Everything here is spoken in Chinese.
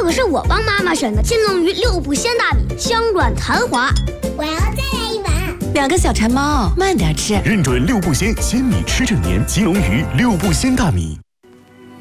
这可是我帮妈妈选的金龙鱼6步鲜大米，香软弹滑。 我要再来一碗。 2个小馋猫，慢点吃。 认准6步鲜，鲜米吃正年，金龙鱼6步鲜大米。